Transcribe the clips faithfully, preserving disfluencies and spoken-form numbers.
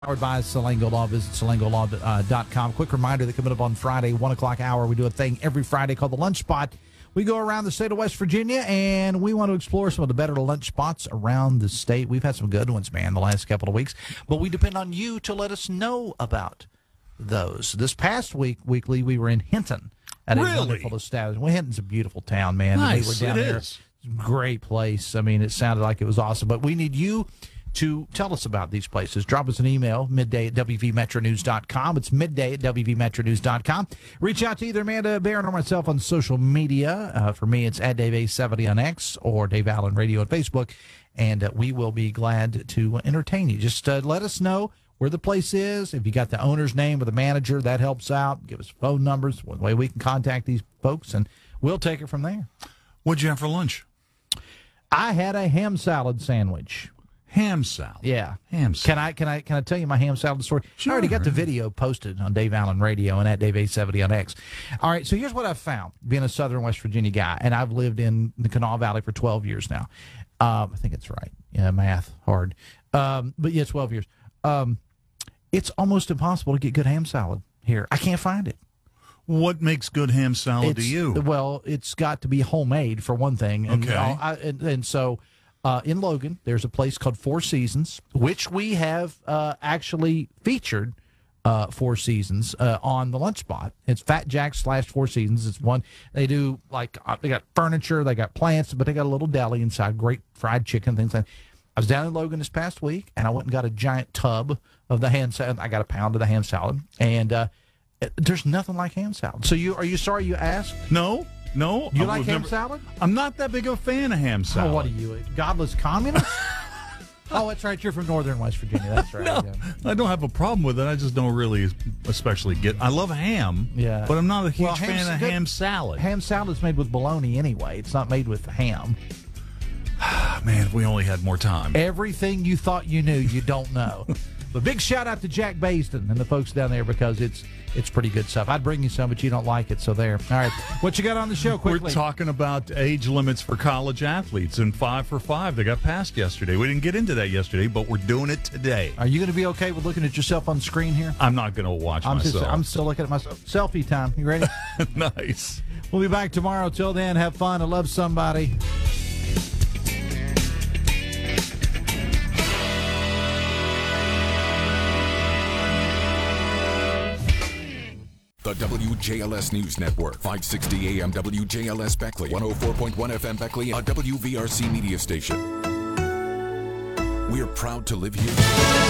Powered by Salango Law. Visit salango law dot com. Quick reminder that coming up on Friday, one o'clock hour, we do a thing every Friday called the Lunch Spot. We go around the state of West Virginia, and we want to explore some of the better lunch spots around the state. We've had some good ones, man, the last couple of weeks, but we depend on you to let us know about those. This past week, weekly, we were in Hinton at a Really? wonderful establishment. Well, Hinton's a beautiful town, man. Nice, We were down it there. is. Great place. I mean, it sounded like it was awesome, but we need you to tell us about these places. Drop us an email, midday at w v metro news dot com. It's midday at w v metro news dot com. Reach out to either Amanda Barron or myself on social media. Uh, for me, it's at Dave A seventy on X or Dave Allen Radio on Facebook, and uh, we will be glad to entertain you. Just uh, let us know where the place is. If you got the owner's name or the manager, that helps out. Give us phone numbers, one way we can contact these folks, and we'll take it from there. What'd you have for lunch? I had a ham salad sandwich. Ham salad. Yeah. Ham salad. Can I can I can I tell you my ham salad story? Sure. I already got the video posted on Dave Allen Radio and at Dave A seventy on X. All right, so here's what I've found, being a Southern West Virginia guy, and I've lived in the Kanawha Valley for twelve years now. Um, I think it's right. Yeah, math, hard. Um, but yeah, twelve years. Um, it's almost impossible to get good ham salad here. I can't find it. What makes good ham salad It's- to you? Well, it's got to be homemade for one thing. And, Okay. all- I, and, and so uh, in Logan, there's a place called Four Seasons, which we have uh, actually featured uh, Four Seasons uh, on the Lunch Spot. It's Fat Jack slash Four Seasons. It's one, they do like, uh, they got furniture, they got plants, but they got a little deli inside, great fried chicken, things like that. I was down in Logan this past week, and I went and got a giant tub of the ham salad. I got a pound of the ham salad, and uh, there's nothing like ham salad. So you are you sorry you asked? No, no. You I like would ham never- salad? I'm not that big of a fan of ham salad. Oh, what are you, a godless communist? Oh, that's right. You're from northern West Virginia. That's right. No, Yeah. I don't have a problem with it. I just don't really especially get. I love ham, Yeah. but I'm not a huge Well, ham's fan of good. ham salad. Ham salad is made with bologna anyway. It's not made with ham. Man, if we only had more time. Everything you thought you knew, you don't know. But big shout out to Jack Baisden and the folks down there because it's it's pretty good stuff. I'd bring you some, but you don't like it, so there. All right, what you got on the show quickly? We're talking about age limits for college athletes and five for five that got passed yesterday. We didn't get into that yesterday, but we're doing it today. Are you going to be okay with looking at yourself on screen here? I'm not going to watch I'm myself. just I'm still looking at myself. Selfie time. You ready? Nice. We'll be back tomorrow. Till then, have fun. I love somebody. The W J L S News Network, five sixty A M W J L S Beckley, one oh four point one F M Beckley, a W V R C media station. We are proud to live here.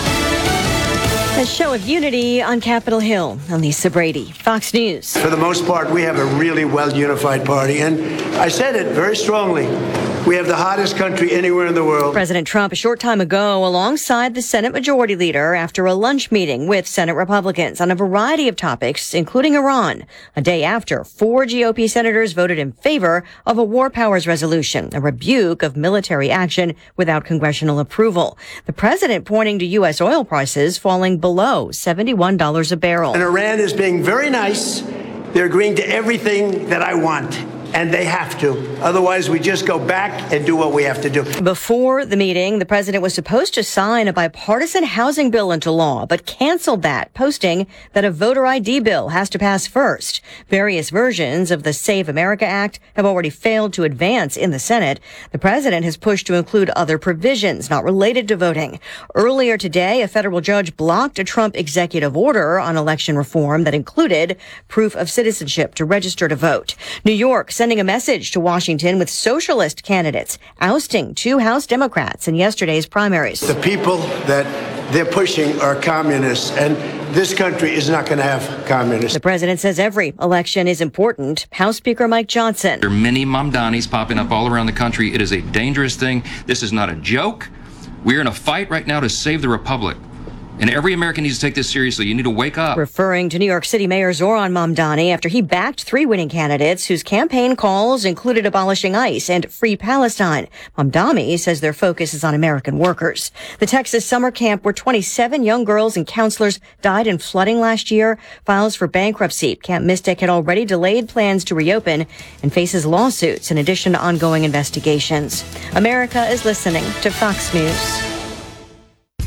A show of unity on Capitol Hill. I'm Lisa Brady, Fox News. For the most part, we have a really well-unified party, and I said it very strongly. We have the hottest country anywhere in the world. President Trump a short time ago alongside the Senate Majority Leader after a lunch meeting with Senate Republicans on a variety of topics, including Iran, a day after four G O P senators voted in favor of a war powers resolution, a rebuke of military action without congressional approval. The president pointing to U S oil prices falling below seventy-one dollars a barrel. And Iran is being very nice. They're agreeing to everything that I want. And they have to. Otherwise, we just go back and do what we have to do. Before the meeting, the president was supposed to sign a bipartisan housing bill into law, but canceled that, posting that a voter I D bill has to pass first. Various versions of the Save America Act have already failed to advance in the Senate. The president has pushed to include other provisions not related to voting. Earlier today, a federal judge blocked a Trump executive order on election reform that included proof of citizenship to register to vote. New York sending a message to Washington with socialist candidates ousting two House Democrats in yesterday's primaries. The people that they're pushing are communists, and this country is not going to have communists. The president says every election is important. House Speaker Mike Johnson. There are many Mamdanis popping up all around the country. It is a dangerous thing. This is not a joke. We're in a fight right now to save the republic. And every American needs to take this seriously. You need to wake up. Referring to New York City Mayor Zoran Mamdani after he backed three winning candidates whose campaign calls included abolishing ICE and free Palestine. Mamdani says their focus is on American workers. The Texas summer camp where twenty-seven young girls and counselors died in flooding last year files for bankruptcy. Camp Mystic had already delayed plans to reopen and faces lawsuits in addition to ongoing investigations. America is listening to Fox News.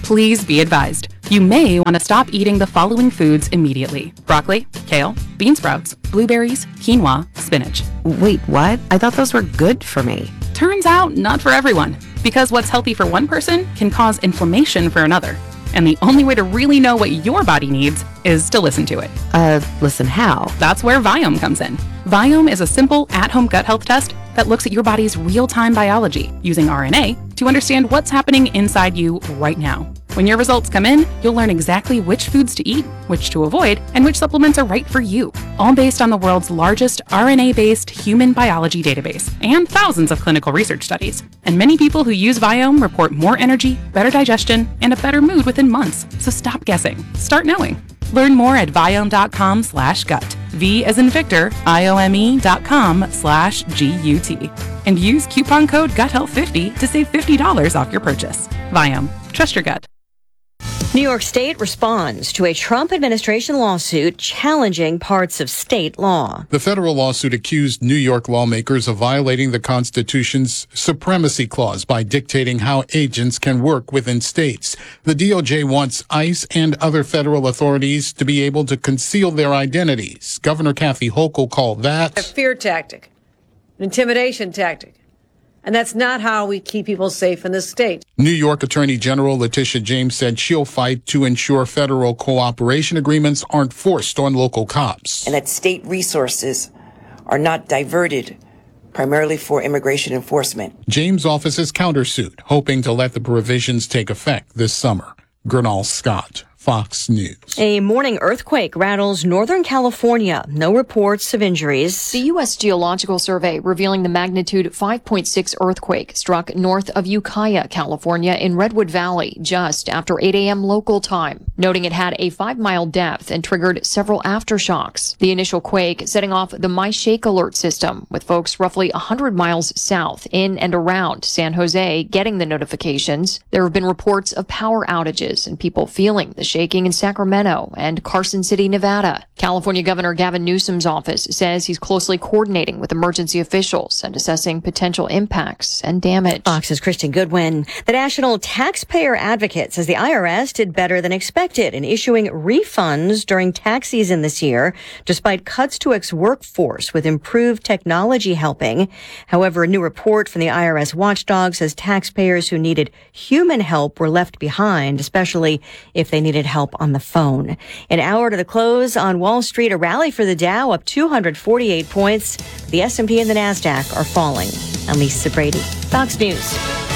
Please be advised, you may want to stop eating the following foods immediately: broccoli, kale, bean sprouts, blueberries, quinoa, spinach. Wait, what? I thought those were good for me. Turns out, not for everyone, because what's healthy for one person can cause inflammation for another. And the only way to really know what your body needs is to listen to it. Uh, listen how? That's where Viome comes in. Viome is a simple, at-home gut health test that looks at your body's real-time biology using R N A to understand what's happening inside you right now. When your results come in, you'll learn exactly which foods to eat, which to avoid, and which supplements are right for you, all based on the world's largest R N A-based human biology database and thousands of clinical research studies. And many people who use Viome report more energy, better digestion, and a better mood within months. So stop guessing. Start knowing. Learn more at Viome.com slash gut. V as in Victor, I-O-M-E dot com slash G-U-T. And use coupon code gut health fifty to save fifty dollars off your purchase. Viome. Trust your gut. New York State responds to a Trump administration lawsuit challenging parts of state law. The federal lawsuit accused New York lawmakers of violating the Constitution's Supremacy Clause by dictating how agents can work within states. The D O J wants ICE and other federal authorities to be able to conceal their identities. Governor Kathy Hochul called that a fear tactic, an intimidation tactic. And that's not how we keep people safe in this state. New York Attorney General Letitia James said she'll fight to ensure federal cooperation agreements aren't forced on local cops. And that state resources are not diverted primarily for immigration enforcement. James' office is countersued, hoping to let the provisions take effect this summer. Gernal Scott, Fox News. A morning earthquake rattles Northern California. No reports of injuries. The U S Geological Survey revealing the magnitude five point six earthquake struck north of Ukiah, California in Redwood Valley just after eight a.m. local time, noting it had a five-mile depth and triggered several aftershocks. The initial quake setting off the MyShake alert system, with folks roughly one hundred miles south in and around San Jose getting the notifications. There have been reports of power outages and people feeling the shaking in Sacramento and Carson City, Nevada. California Governor Gavin Newsom's office says he's closely coordinating with emergency officials and assessing potential impacts and damage. Fox's Kristen Goodwin. The National Taxpayer Advocate says the I R S did better than expected in issuing refunds during tax season this year, despite cuts to its workforce with improved technology helping. However, a new report from the I R S watchdog says taxpayers who needed human help were left behind, especially if they needed help on the phone. An hour to the close on Wall Street, a rally for the Dow up two hundred forty-eight points. The S and P and the NASDAQ are falling. I'm Lisa Brady, Fox News.